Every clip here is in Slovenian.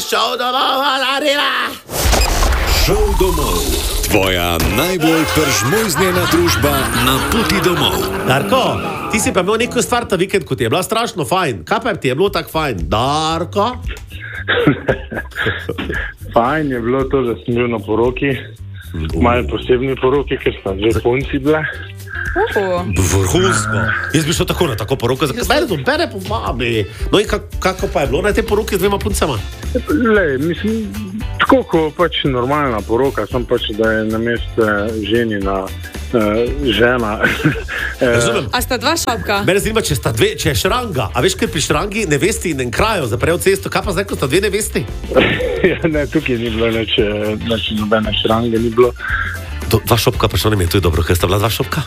šel domov, Alarina! Šel domov. Tvoja najbolj peržmojznjena družba na poti domov. Darko, ti si pa imel neko stvar ta vikend, ko ti je bila strašno fajn. Kaj pa ti je bilo tako fajn? Darko? Fajn je bilo to, da sem bil na poroki. Malo posebni poroki, ker sta že punci bile. Vrhunsko. Jaz bi šel tako na tako poroko. Bere povabi. No in kako pa je bilo na te poroke z dvema puncama? Lej, mislim, tako ko pač normalna poroka, sem pač, da je na mesto ženina žena. Razumem. A sta dva šopka? Mene zanima, če je šranga. A veš, ker pri šrangi nevesti in en krajo zaprejo cesto. Kaj pa zdaj, ko sta dve nevesti? Ja, ne, tukaj ni bilo neč nobene šrange, ni bilo. Dva šopka pa še ne je, to je dobro, ker sta bila dva šopka?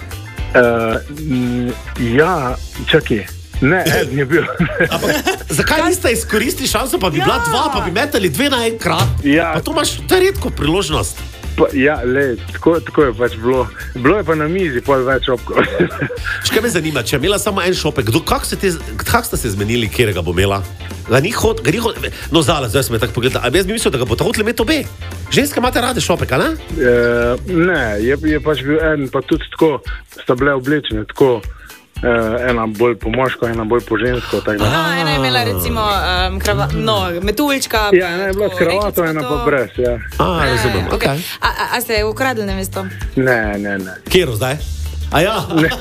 Ja, čakaj. Ne, eden je bil. Zakaj niste izkoristili šanso, pa bi bila dva, pa bi metali dve na enkrat? Ja. Pa to imaš, to je redko priložnost. Ja, le, tako je pač bilo. Bilo je pa na mizi pol več šopkov. Kaj me zanima, če je imela samo en šopek, kako ste se zmenili, kjerega bo imela? No, zdaj sem me tako pogledal, a jaz bi mislil, da ga bo hoteli imeti obe. Ženske imate rade šopeka, ne? Ne, je pač bil en, pa tudi tako, sta bile oblečene, tako, ena bolj po moško, ena bolj po žensko. Ena je imela recimo metuljčka. Ja, ena je bila s kravato, ena pa brez, ja. Razumem, okay. A ste ukradli nevesto? Ne. Kjero zdaj? A ja?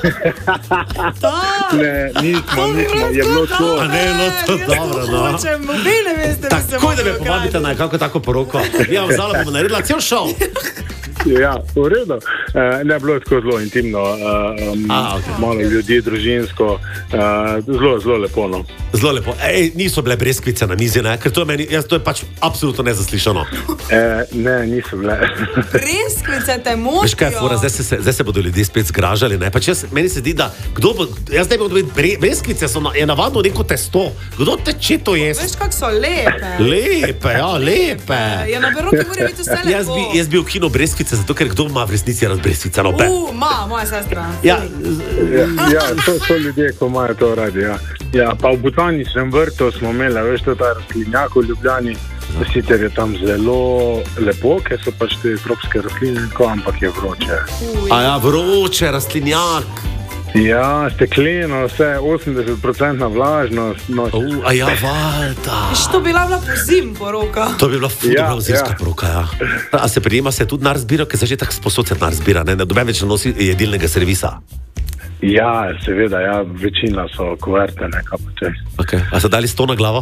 Ne, nismo, je bilo to. A ne, no to dobro, no. Hočem, obe neveste, da se Takoj, da me povabite na kako tako poroko. Ja, vzala bomo naredila cel šov. Ja, v redu. Ne, bilo je tako zelo intimno, malo ljudi, družinsko, zelo lepo, no. Zelo lepo. Niso bile breskvice na mizi, ne? Ker to je pač absolutno nezaslišano. Ne, niso bile. Breskvice te motijo. Veš kaj je fora, zdaj se bodo ljudje spet zgražali, ne? Pač meni se zdi, da jaz ne bi odvedel, breskvice je navadno neko testo. Kdo teče to jesti? Veš, kako so lepe. Lepe. Ja, na Beroki mora biti vse lepo. Jaz bi v kino breskvice, zato ker kdo ima v resnici rad breskvice, no pe. Moja sestra. Ja, to so ljudje, ko imajo to radi, ja. Ja, pa v botaničnem vrtu smo imeli, veš, to ta rastlinjak v Ljubljani, sicer je tam zelo lepo, ker so pač te tropske rastline, ampak je vroče. A ja, vroče, rastlinjak. Ja, stekleno, vse 80% vlažnost. A ja, valjda. To bi bila pozim poroka. To bi bila dobra zimska poroka, ja. A se prijema se tudi nar zbira, ker se že tako sposod se nar zbira, ne? Doben več nosi jedilnega servisa. Ja, seveda, ja, večina so kuverte, nekaj pa če. Okay. A so dali 100 na glavo?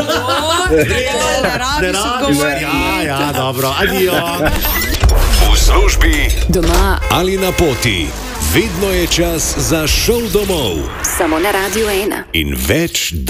Ne rabiš. Ja, dobro, adijo. V službi, doma ali na poti. Vedno je čas za šel domov. Samo na Radio 1. In več